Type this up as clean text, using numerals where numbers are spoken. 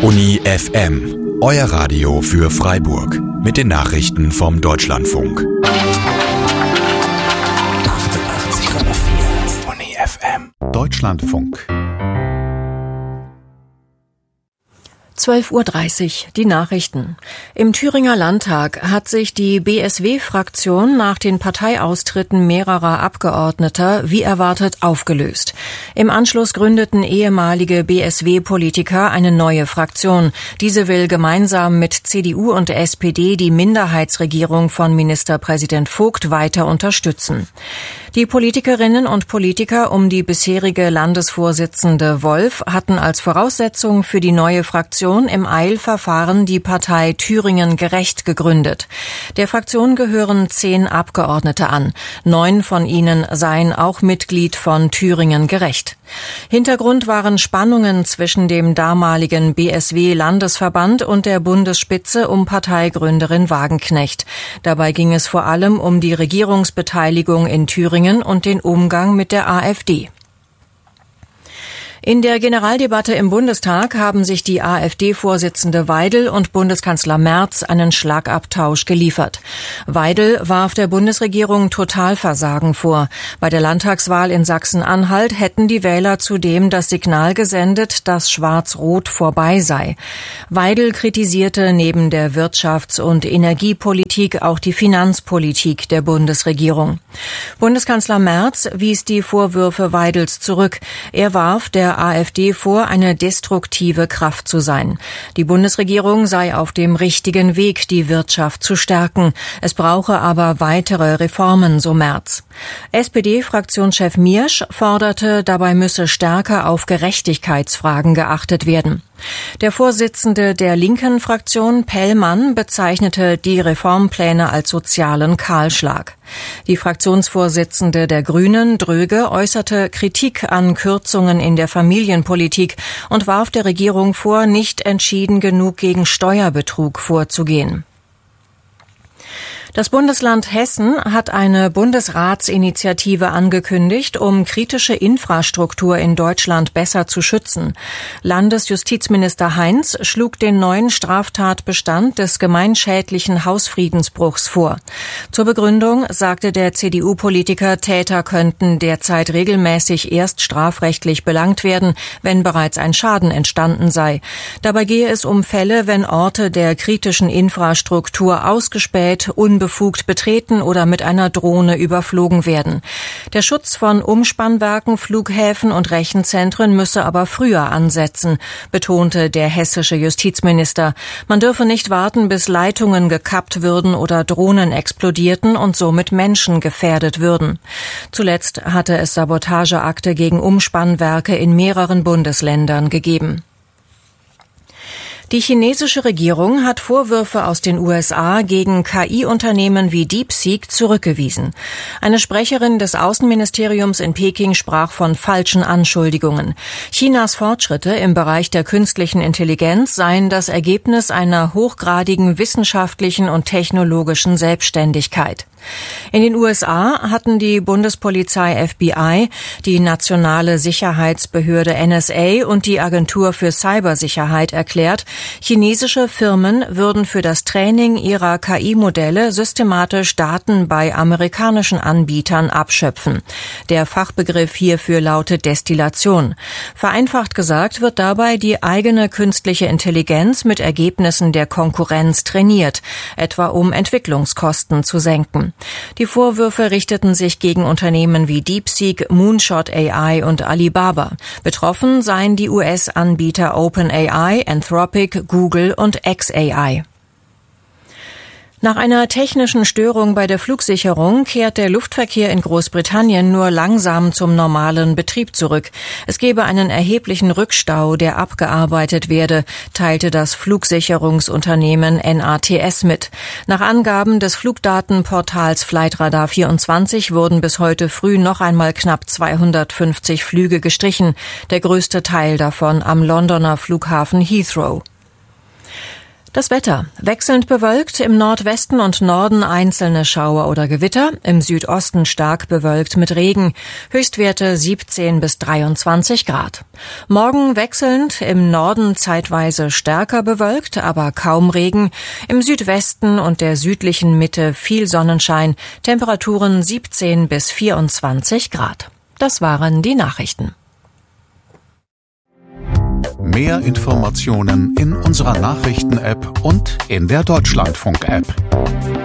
Uni FM, euer Radio für Freiburg. Mit den Nachrichten vom Deutschlandfunk. 88,4 Uni FM. Deutschlandfunk. 12:30 Uhr, die Nachrichten. Im Thüringer Landtag hat sich die BSW-Fraktion nach den Parteiaustritten mehrerer Abgeordneter wie erwartet aufgelöst. Im Anschluss gründeten ehemalige BSW-Politiker eine neue Fraktion. Diese will gemeinsam mit CDU und SPD die Minderheitsregierung von Ministerpräsident Vogt weiter unterstützen. Die Politikerinnen und Politiker um die bisherige Landesvorsitzende Wolf hatten als Voraussetzung für die neue Fraktion im Eilverfahren die Partei Thüringen Gerecht gegründet. Der Fraktion gehören 10 Abgeordnete an. 9 von ihnen seien auch Mitglied von Thüringen Gerecht. Hintergrund waren Spannungen zwischen dem damaligen BSW-Landesverband und der Bundesspitze um Parteigründerin Wagenknecht. Dabei ging es vor allem um die Regierungsbeteiligung in Thüringen und den Umgang mit der AfD. In der Generaldebatte im Bundestag haben sich die AfD-Vorsitzende Weidel und Bundeskanzler Merz einen Schlagabtausch geliefert. Weidel warf der Bundesregierung Totalversagen vor. Bei der Landtagswahl in Sachsen-Anhalt hätten die Wähler zudem das Signal gesendet, dass Schwarz-Rot vorbei sei. Weidel kritisierte neben der Wirtschafts- und Energiepolitik auch die Finanzpolitik der Bundesregierung. Bundeskanzler Merz wies die Vorwürfe Weidels zurück. Er warf der AfD vor, eine destruktive Kraft zu sein. Die Bundesregierung sei auf dem richtigen Weg, die Wirtschaft zu stärken. Es brauche aber weitere Reformen, so Merz. SPD-Fraktionschef Miersch forderte, dabei müsse stärker auf Gerechtigkeitsfragen geachtet werden. Der Vorsitzende der linken Fraktion, Pellmann, bezeichnete die Reformpläne als sozialen Kahlschlag. Die Fraktionsvorsitzende der Grünen, Dröge, äußerte Kritik an Kürzungen in der Familienpolitik und warf der Regierung vor, nicht entschieden genug gegen Steuerbetrug vorzugehen. Das Bundesland Hessen hat eine Bundesratsinitiative angekündigt, um kritische Infrastruktur in Deutschland besser zu schützen. Landesjustizminister Heinz schlug den neuen Straftatbestand des gemeinschädlichen Hausfriedensbruchs vor. Zur Begründung sagte der CDU-Politiker, Täter könnten derzeit regelmäßig erst strafrechtlich belangt werden, wenn bereits ein Schaden entstanden sei. Dabei gehe es um Fälle, wenn Orte der kritischen Infrastruktur ausgespäht, unbefugt betreten oder mit einer Drohne überflogen werden. Der Schutz von Umspannwerken, Flughäfen und Rechenzentren müsse aber früher ansetzen, betonte der hessische Justizminister. Man dürfe nicht warten, bis Leitungen gekappt würden oder Drohnen explodierten und somit Menschen gefährdet würden. Zuletzt hatte es Sabotageakte gegen Umspannwerke in mehreren Bundesländern gegeben. Die chinesische Regierung hat Vorwürfe aus den USA gegen KI-Unternehmen wie DeepSeek zurückgewiesen. Eine Sprecherin des Außenministeriums in Peking sprach von falschen Anschuldigungen. Chinas Fortschritte im Bereich der künstlichen Intelligenz seien das Ergebnis einer hochgradigen wissenschaftlichen und technologischen Selbstständigkeit. In den USA hatten die Bundespolizei FBI, die nationale Sicherheitsbehörde NSA und die Agentur für Cybersicherheit erklärt, chinesische Firmen würden für das Training ihrer KI-Modelle systematisch Daten bei amerikanischen Anbietern abschöpfen. Der Fachbegriff hierfür lautet Destillation. Vereinfacht gesagt wird dabei die eigene künstliche Intelligenz mit Ergebnissen der Konkurrenz trainiert, etwa um Entwicklungskosten zu senken. Die Vorwürfe richteten sich gegen Unternehmen wie DeepSeek, Moonshot AI und Alibaba. Betroffen seien die US-Anbieter OpenAI, Anthropic, Google und xAI. Nach einer technischen Störung bei der Flugsicherung kehrt der Luftverkehr in Großbritannien nur langsam zum normalen Betrieb zurück. Es gebe einen erheblichen Rückstau, der abgearbeitet werde, teilte das Flugsicherungsunternehmen NATS mit. Nach Angaben des Flugdatenportals Flightradar24 wurden bis heute früh noch einmal knapp 250 Flüge gestrichen, der größte Teil davon am Londoner Flughafen Heathrow. Das Wetter. Wechselnd bewölkt, im Nordwesten und Norden einzelne Schauer oder Gewitter, im Südosten stark bewölkt mit Regen, Höchstwerte 17 bis 23 Grad. Morgen wechselnd, im Norden zeitweise stärker bewölkt, aber kaum Regen, im Südwesten und der südlichen Mitte viel Sonnenschein, Temperaturen 17 bis 24 Grad. Das waren die Nachrichten. Mehr Informationen in unserer Nachrichten-App und in der Deutschlandfunk-App.